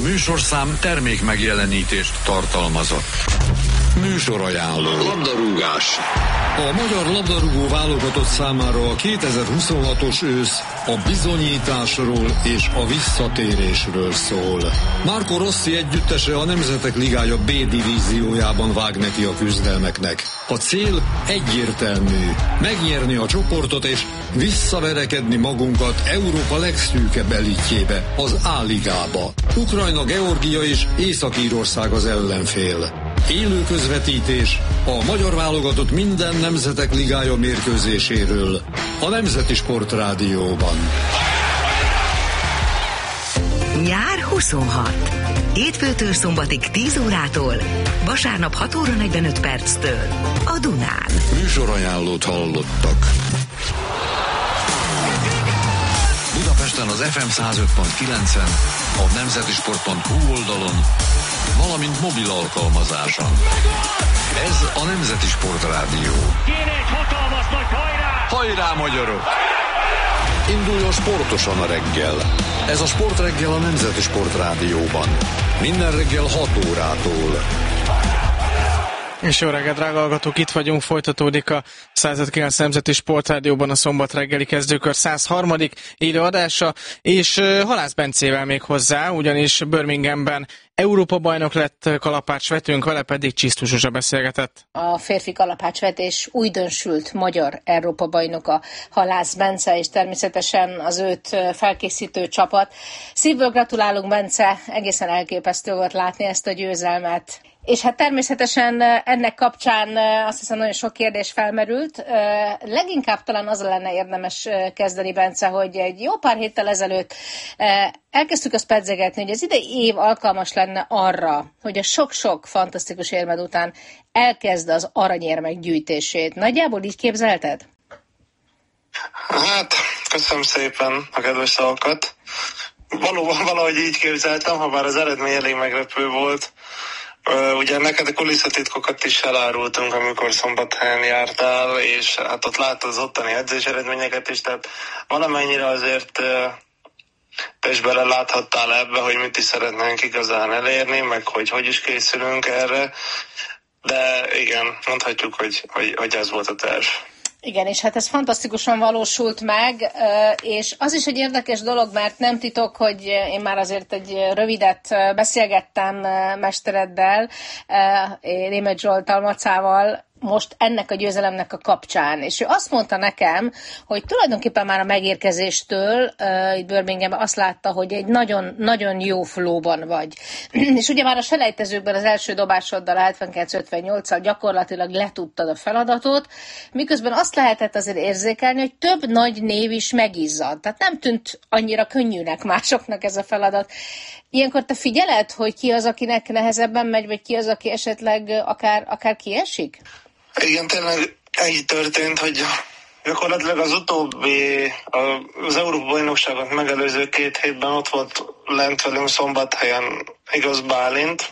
műsorszám termék megjelenítést tartalmazott. Műsorajánló. Labdarúgás. A magyar labdarúgó válogatott számára a 2026-os ősz a bizonyításról és a visszatérésről szól. Marco Rossi együttese a Nemzetek Ligája B divíziójában vág neki a küzdelmeknek. A cél egyértelmű: megnyerni a csoportot és visszaverekedni magunkat Európa legszűkebb elitjébe, az A-ligába. Ukrajna, Georgia és Észak-Írország az ellenfél. Élő közvetítés a magyar válogatott minden Nemzetek Ligája mérkőzéséről a Nemzeti Sportrádióban. Nyár 26. Hétfőtől szombatig 10 órától, vasárnap 6 óra 45 perctől a Dunán. Műsorajánlót hallottak. Budapesten az FM 105.9-en, a nemzetisport.hu oldalon, valamint mobil alkalmazáson. Ez a Nemzeti Sportrádió. Kéne egy hatalmas nagy hajrá! Hajrá, magyarok! Induljon sportosan a reggel. Ez a Sportreggel a Nemzeti Sportrádióban. Minden reggel 6 órától. És jó reggelt, drága hallgatók, itt vagyunk, folytatódik a 105.9 Nemzeti Sportrádióban a szombat reggeli kezdőkör 103. élő adása, és Halász Bencével még hozzá, ugyanis Birminghamben Európa-bajnok lett kalapácsvetőnk, vele pedig Csisztus Zsuzsa beszélgetett. A férfi kalapácsvetés újdonsült magyar Európa-bajnoka Halász Bence, és természetesen az őt felkészítő csapat. Szívből gratulálunk, Bence, egészen elképesztő volt látni ezt a győzelmet. És hát természetesen ennek kapcsán azt hiszem nagyon sok kérdés felmerült. Leginkább talán az lenne érdemes kezdeni, Bence, hogy egy jó pár héttel ezelőtt elkezdtük azt pedzegetni, hogy az idei év alkalmas lenne arra, hogy a sok-sok fantasztikus érmed után elkezd az aranyérmek gyűjtését. Nagyjából így képzelted? Hát, köszönöm szépen a kedves szavakat. Valóban valahogy így képzeltem, ha bár az eredmény elég meglepő volt. Ugye neked a kulisszatitkokat is elárultunk, amikor Szombathelyen jártál, és hát ott láttad az ottani edzés eredményeket is, tehát valamennyire azért te is beleláthattál ebbe, hogy mit is szeretnénk igazán elérni, meg hogy is készülünk erre, de igen, mondhatjuk, hogy ez volt a terv. Igen, és hát ez fantasztikusan valósult meg, és az is egy érdekes dolog, mert nem titok, hogy én már azért egy rövidet beszélgettem mestereddel, Németh Zsolttal, Macával, most ennek a győzelemnek a kapcsán. És ő azt mondta nekem, hogy tulajdonképpen már a megérkezéstől itt Birminghamben azt látta, hogy egy nagyon, nagyon jó flowban vagy. És ugye már a selejtezőkben az első dobásoddal, a 79-58-al gyakorlatilag letudtad a feladatot, miközben azt lehetett azért érzékelni, hogy több nagy név is megizzadt. Tehát nem tűnt annyira könnyűnek másoknak ez a feladat. Ilyenkor te figyeled, hogy ki az, akinek nehezebben megy, vagy ki az, aki esetleg akár kiesik? Igen, tényleg így történt, hogy gyakorlatilag az utóbbi, az Európa-bajnokságot megelőző 2 hétben ott volt lent velünk Szombathelyen Igaz Bálint,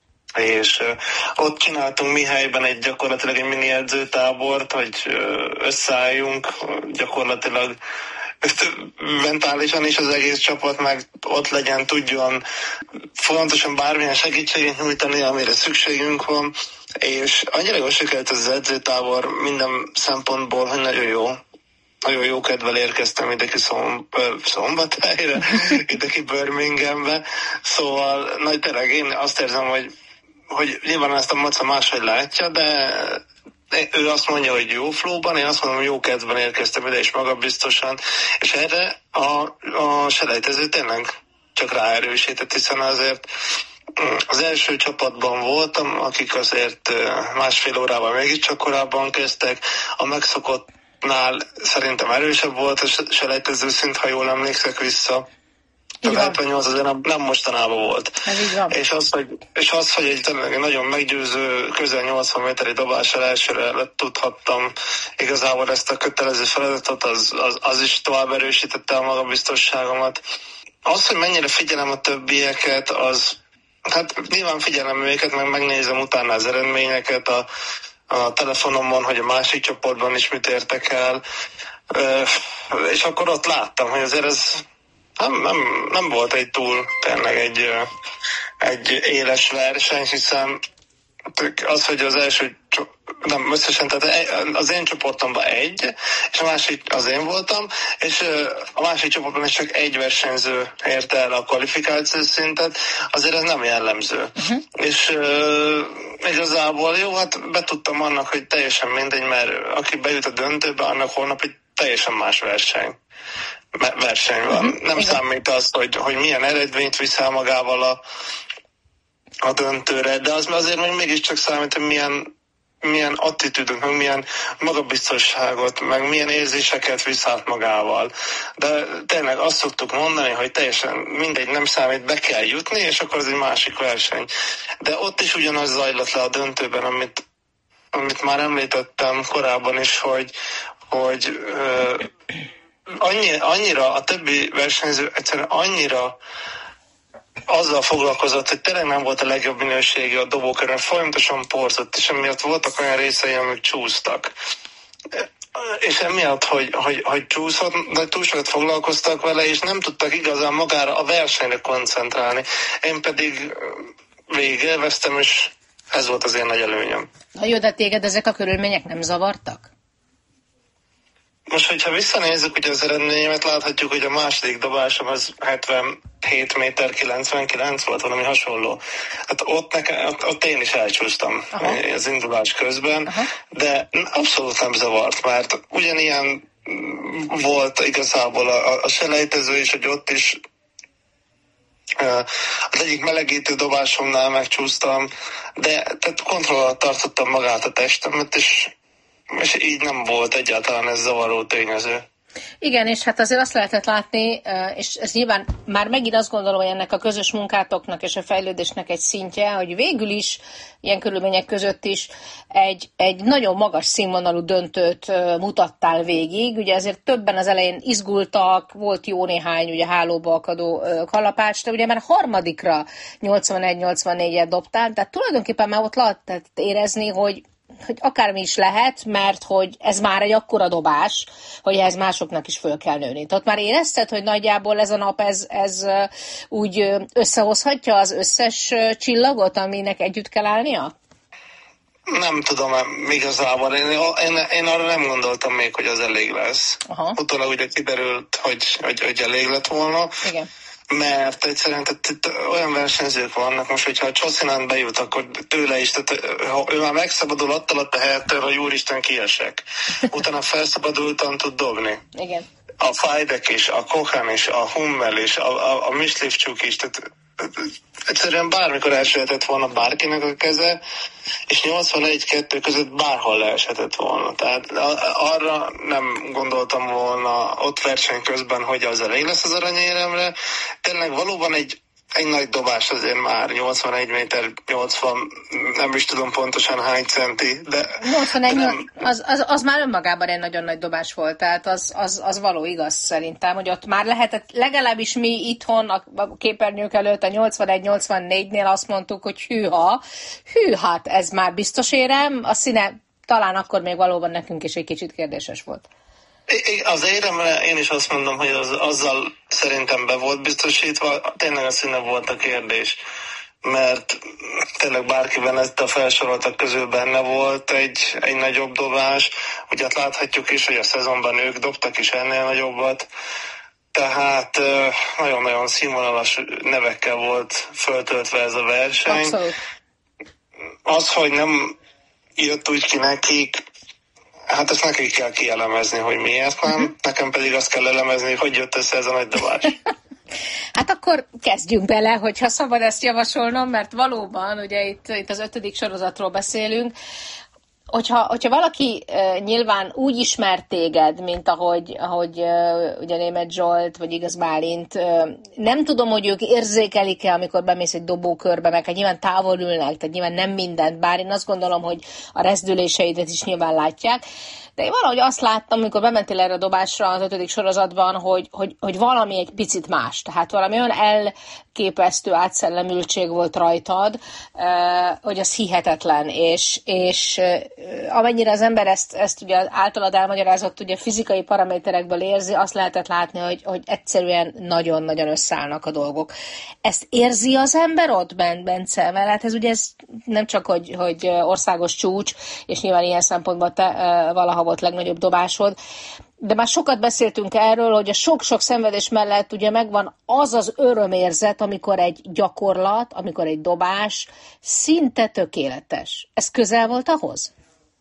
és ott csináltunk mi helyben gyakorlatilag egy mini edzőtábort, hogy összeálljunk gyakorlatilag mentálisan is az egész csapat meg ott legyen, tudjon fontosan bármilyen segítséget nyújtani, amire szükségünk van, és annyira jól sikerült az edzőtábor minden szempontból, hogy nagyon jó kedvel érkeztem ideki Szombathelyre, ideki Birminghambe, szóval tényleg én azt érzem, hogy nyilván ezt a Maca máshogy látja, de ő azt mondja, hogy jó flowban, én azt mondom, hogy jó kedvben érkeztem ide, és magabiztosan, és erre a selejtező tényleg csak ráerősített, hiszen azért az első csapatban voltam, akik azért 1,5 órával mégiscsak korábban kezdtek, a megszokottnál szerintem erősebb volt a selejtező szint, ha jól emlékszek vissza. A 78 azért nem mostanában volt. És az, hogy egy nagyon meggyőző, közel 80 méteri dobással elsőre tudhattam igazából ezt a kötelező feladatot, az is tovább erősítette a magabiztosságomat. Az, hogy mennyire figyelem a többieket, hát nyilván figyelem őket, meg megnézem utána az eredményeket a telefonomon, hogy a másik csoportban is mit értek el, és akkor ott láttam, hogy azért nem volt egy túl tényleg egy éles verseny, hiszen az, hogy az első, nem összesen, tehát az én csoportomban egy, és a másik az én voltam, és a másik csoportban is csak egy versenyző érte el a kvalifikációs szintet, azért ez nem jellemző. És igazából jó, hát betudtam annak, hogy teljesen mindegy, mert aki bejut a döntőbe, annak holnap egy teljesen más verseny van. Nem számít az, hogy milyen eredményt viszel magával a döntőre, de az azért még mégiscsak számít, hogy milyen attitűdünk, meg milyen magabiztosságot, meg milyen érzéseket visz át magával. De tényleg azt szoktuk mondani, hogy teljesen mindegy, nem számít, be kell jutni, és akkor az egy másik verseny. De ott is ugyanaz zajlott le a döntőben, amit már említettem korábban is, hogy annyira a többi versenyző egyszerűen annyira azzal foglalkozott, hogy tényleg nem volt a legjobb minőségű a dobókörön, folyamatosan porzott, és emiatt voltak olyan részei, amik csúsztak. És emiatt, hogy csúszott, de túl sokat foglalkoztak vele, és nem tudtak igazán magára a versenyre koncentrálni. Én pedig végig élveztem, és ez volt az én nagy előnyöm. Na jó, de téged ezek a körülmények nem zavartak? Most, hogyha visszanézzük ugye az eredményemet, láthatjuk, hogy a második dobásom az 77 méter 99 volt, valami hasonló. Hát ott én is elcsúsztam az indulás közben, de abszolút nem zavart, mert ugyanilyen volt igazából a selejtező is, hogy ott is az egyik melegítő dobásomnál megcsúsztam, de tehát kontroll alatt tartottam magát a testemet, és így nem volt egyáltalán ez zavaró tényező. Igen, és hát azért azt lehetett látni, és ez nyilván már megint azt gondolom, hogy ennek a közös munkátoknak és a fejlődésnek egy szintje, hogy végül is ilyen körülmények között is egy nagyon magas színvonalú döntőt mutattál végig. Ugye ezért többen az elején izgultak, volt jó néhány ugye hálóba akadó kalapács, de ugye már harmadikra 81-84-et dobtál, tehát tulajdonképpen már ott lehetett érezni, hogy akármi is lehet, mert hogy ez már egy akkora dobás, hogy ehhez másoknak is föl kell nőni. Tehát már érezted, hogy nagyjából ez a nap ez úgy összehozhatja az összes csillagot, aminek együtt kell állnia? Nem tudom, igazából. Én arra nem gondoltam még, hogy az elég lesz. Utólag ugye kiderült, hogy elég lett volna. Igen. Mert egyszerűen olyan versenyzők vannak, most hogyha a Csoszilán bejut, akkor tőle is, tehát ő már megszabadul attól a helyettől, hogy úristen kiesek. Utána felszabadultan tud dobni. Igen. A Fajdek is, a Kohan is, a Hummel is, a Mislivcsuk is, tehát egyszerűen bármikor elsőhetett volna bárkinek a keze, és 81-2 között bárhol leeshetett volna. Tehát arra nem gondoltam volna ott verseny közben, hogy az elég lesz az aranyéremre. Tényleg valóban egy nagy dobás azért már, 81 méter 80, nem is tudom pontosan hány centi, de... 81, az már önmagában egy nagyon nagy dobás volt, tehát az való igaz szerintem, hogy ott már lehetett, legalábbis mi itthon a képernyők előtt a 81-84-nél azt mondtuk, hogy hát ez már biztos érem, a színe talán akkor még valóban nekünk is egy kicsit kérdéses volt. Az éremre én is azt mondom, hogy azzal szerintem be volt biztosítva, tényleg a színe volt a kérdés, mert tényleg bárkiben ezt a felsoroltak közül benne volt egy nagyobb dobás, ugye láthatjuk is, hogy a szezonban ők dobtak is ennél nagyobbat, tehát nagyon-nagyon színvonalas nevekkel volt föltöltve ez a verseny. Abszolút. Az, hogy nem jött úgy ki nekik, hát ezt nekik kell kielemezni, hogy miért nem, nekem pedig azt kell elemezni, hogy jött össze ez a nagy dobás. Hát akkor kezdjünk bele, hogyha szabad ezt javasolnom, mert valóban, ugye itt az 5. sorozatról beszélünk, hogyha valaki nyilván úgy ismer téged, mint ahogy ugye Németh Zsolt, vagy Igaz Bálint, nem tudom, hogy ők érzékelik-e, amikor bemész egy dobókörbe, meg hát nyilván távol ülnek, tehát nyilván nem mindent, bár én azt gondolom, hogy a rezdüléseidet is nyilván látják, de én valahogy azt láttam, amikor bementél erre a dobásra az 5. sorozatban, hogy valami egy picit más. Tehát valami olyan elképesztő átszellemültség volt rajtad, hogy az hihetetlen. És amennyire az ember ezt ugye általad elmagyarázott, ugye fizikai paraméterekből érzi, azt lehetett látni, hogy egyszerűen nagyon-nagyon összeállnak a dolgok. Ezt érzi az ember ott, Bence? Mert hát ez ugye ez nem csak, hogy országos csúcs, és nyilván ilyen szempontból te valaha volt legnagyobb dobásod, de már sokat beszéltünk erről, hogy a sok-sok szenvedés mellett ugye megvan az örömérzet, amikor egy gyakorlat, amikor egy dobás szinte tökéletes. Ez közel volt ahhoz?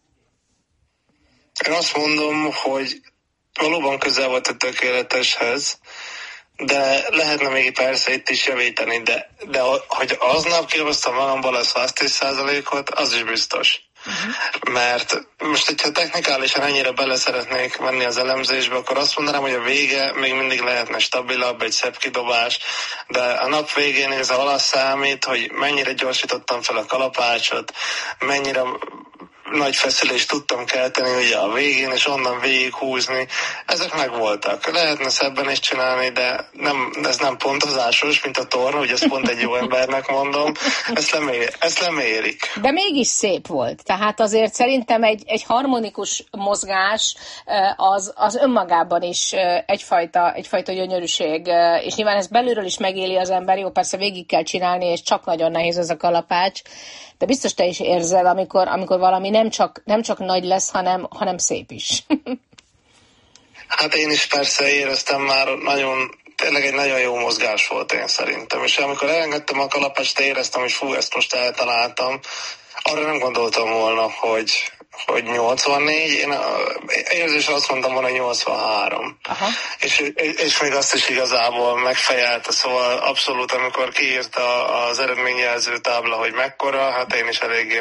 Én azt mondom, hogy valóban közel volt a tökéleteshez, de lehetne még persze itt is javítani, de hogy aznap kihoztam magamból a 110%-ot, az is biztos. Mert most, hogyha technikálisan ennyire bele szeretnék menni az elemzésbe, akkor azt mondanám, hogy a vége még mindig lehetne stabilabb, egy szebb kidobás, de a nap végén ez alatt számít, hogy mennyire gyorsítottam fel a kalapácsot, mennyire nagy feszülést tudtam kelteni ugye a végén, és onnan végighúzni. Ezek megvoltak. Lehetne szebben is csinálni, de ez nem pontozásos, mint a torna, ugye ezt pont egy jó embernek mondom. Ezt lemérik. De mégis szép volt. Tehát azért szerintem egy harmonikus mozgás az önmagában is egyfajta gyönyörűség. És nyilván ezt belülről is megéli az ember. Jó, persze végig kell csinálni, és csak nagyon nehéz ez a kalapács. De biztos te is érzed, amikor valami nem csak nagy lesz, hanem szép is. Hát én is persze éreztem már tényleg egy nagyon jó mozgás volt én szerintem. És amikor elengedtem a kalapást, éreztem, hogy fú, ezt most eltaláltam. Arra nem gondoltam volna, hogy 84, én érzésre azt mondtam volna, hogy 83. Aha. És még azt is igazából megfejelte, szóval abszolút, amikor kiírta az eredményjelző tábla, hogy mekkora, hát én is eléggé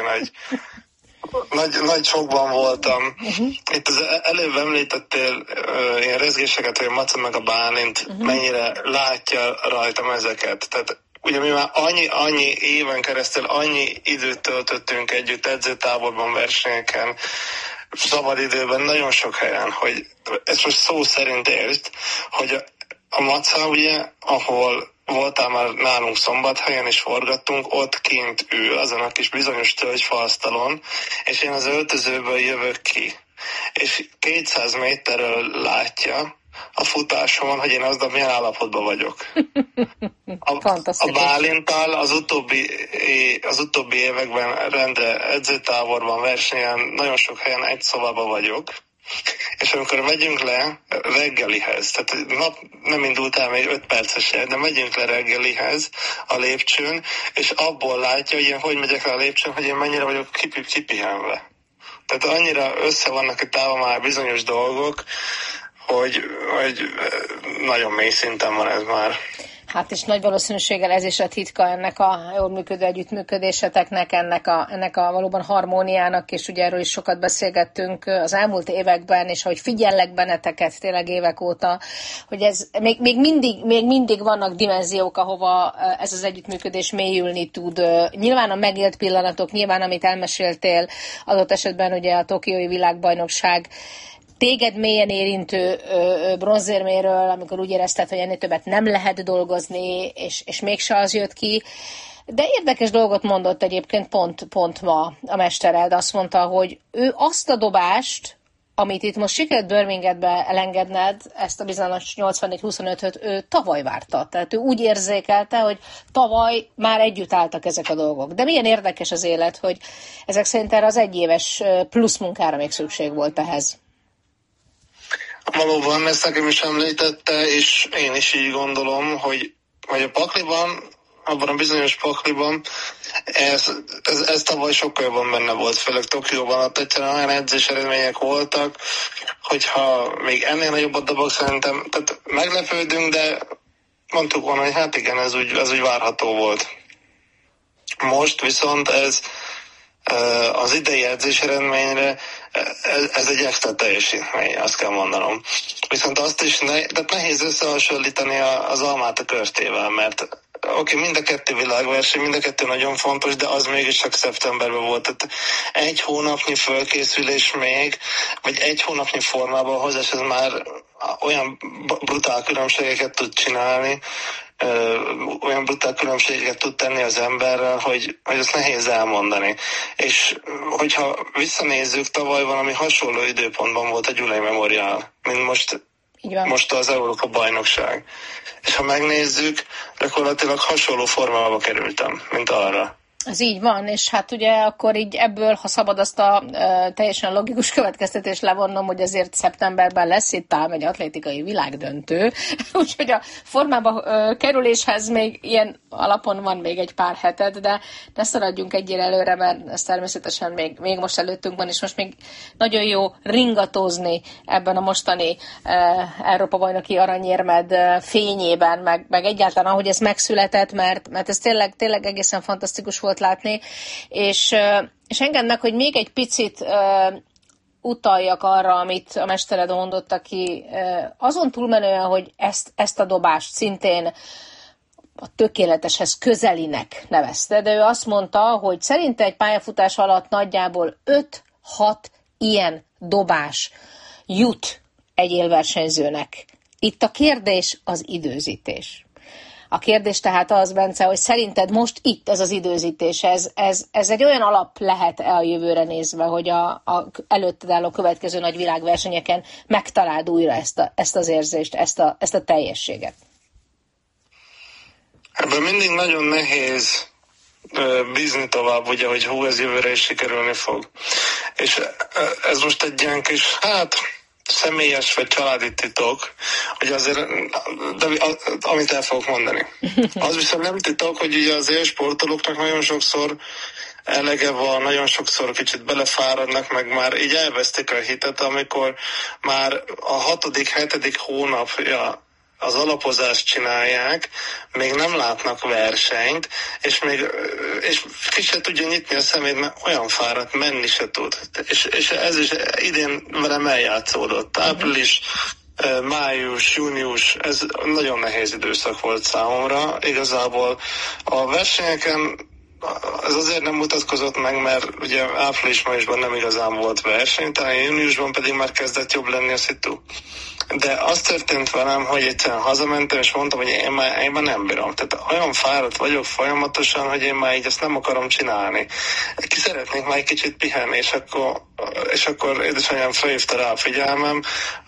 nagy sokban voltam. Itt az előbb említettél ilyen rezgéseket, hogy a Maca meg a Bálint mennyire látja rajtam ezeket. Tehát ugye mi már annyi éven keresztül annyi időt töltöttünk együtt edzőtáborban, versenyeken, szabadidőben, nagyon sok helyen, hogy ezt most szó szerint értsd, hogy a Maca ugye, ahol voltál már nálunk Szombathelyen és forgattunk, ott kint ül azon a kis bizonyos tölgyfaasztalon, és én az öltözőből jövök ki. És 200 méterről látja a futásomon, hogy én aznap milyen állapotban vagyok. A Bálinttal az utóbbi években rendre edzőtáborban, versenyen, nagyon sok helyen egy szobában vagyok, és amikor megyünk le reggelihez, tehát nap nem indult el még 5 percesen, de megyünk le reggelihez a lépcsőn, és abból látja, hogy én hogy megyek le a lépcsőn, hogy én mennyire vagyok kipihenve. Tehát annyira össze vannak a távol már bizonyos dolgok, hogy nagyon mély szinten van ez már. Hát és nagy valószínűséggel ez is a titka ennek a jól működő együttműködéseteknek, ennek a valóban harmóniának, és ugye erről is sokat beszélgettünk az elmúlt években, és ahogy figyellek benneteket tényleg évek óta, hogy ez még mindig vannak dimenziók, ahova ez az együttműködés mélyülni tud. Nyilván a megélt pillanatok, nyilván amit elmeséltél, adott esetben ugye a tokiói világbajnokság, téged mélyen érintő bronzérméről, amikor úgy érezted, hogy ennél többet nem lehet dolgozni, és mégse az jött ki. De érdekes dolgot mondott egyébként pont ma a mestered. Azt mondta, hogy ő azt a dobást, amit itt most sikerült Birminghambe elengedned, ezt a bizonyos 84-25-öt ő tavaly várta. Tehát ő úgy érzékelte, hogy tavaly már együtt álltak ezek a dolgok. De milyen érdekes az élet, hogy ezek szerint erre az egyéves plusz munkára még szükség volt ehhez. Valóban, ezt nekem is említette, és én is így gondolom, hogy a pakliban, abban a bizonyos pakliban, ez tavaly sokkal jobban benne volt, főleg Tokióban, ott egyszerűen olyan edzés eredmények voltak, hogyha még ennél nagyobbat dobok, szerintem, tehát meglepődünk, de mondtuk volna, hogy hát igen, ez úgy várható volt. Most viszont ez az idei edzés eredményre ez egy extra teljesítmény, azt kell mondanom. Viszont azt is nehéz összehasonlítani az almát a körtével, mert oké, mind a kettő világverseny, mind a kettő nagyon fontos, de az mégiscsak szeptemberben volt. Tehát egy hónapnyi fölkészülés még, vagy egy hónapnyi formában hozás, ez már olyan brutál különbségeket tud csinálni, olyan brutál különbséget tud tenni az emberrel, hogy azt nehéz elmondani. És hogyha visszanézzük, tavaly valami hasonló időpontban volt a Gyulai Memorial, mint most az Európa-bajnokság. És ha megnézzük, gyakorlatilag hasonló formába kerültem, mint arra. Ez így van, és hát ugye akkor így ebből, ha szabad azt a teljesen logikus következtetést levonnom, hogy azért szeptemberben lesz itt ám egy atlétikai világdöntő, úgyhogy a formába kerüléshez még ilyen alapon van még egy pár heted, de ne szaladjunk egyére előre, mert ez természetesen még most előttünk van, és most még nagyon jó ringatózni ebben a mostani Európa-bajnoki aranyérmed fényében, meg egyáltalán ahogy ez megszületett, mert ez tényleg egészen fantasztikus volt látni, és engedd meg, hogy még egy picit utaljak arra, amit a mestered mondott, aki azon túlmenően, hogy ezt a dobást szintén a tökéleteshez közelinek nevezte, de ő azt mondta, hogy szerinte egy pályafutás alatt nagyjából 5-6 ilyen dobás jut egy élversenyzőnek. Itt a kérdés az időzítés. A kérdés tehát az, Bence, hogy szerinted most itt ez az időzítés, ez egy olyan alap lehet-e a jövőre nézve, hogy a előtted álló következő nagy világversenyeken megtaláld újra ezt az érzést, ezt a teljességet? Ebben mindig nagyon nehéz bízni tovább, ugye, hogy ez jövőre is sikerülni fog. És ez most egy ilyen kis, személyes vagy családi titok, hogy azért, amit el fogok mondani. Az viszont nem titok, hogy ugye az élsportolóknak nagyon sokszor elege van, nagyon sokszor kicsit belefáradnak, meg már így elvesztik a hitet, amikor már a 6.-7. hónapja az alapozást csinálják, még nem látnak versenyt, és ki se tudja nyitni a szemét, mert olyan fáradt, menni se tud. És ez is idén velem eljátszódott. Április, május, június, ez nagyon nehéz időszak volt számomra. Igazából a versenyeken ez azért nem mutatkozott meg, mert ugye április-májusban nem igazán volt verseny, talán júniusban pedig már kezdett jobb lenni a szitu. De az történt velem, hogy egyszerűen hazamentem, és mondtam, hogy én már nem bírom. Tehát olyan fáradt vagyok folyamatosan, hogy én már így ezt nem akarom csinálni. Ki szeretnék már egy kicsit pihenni, és akkor édesanyám felhívta rá a figyelmem,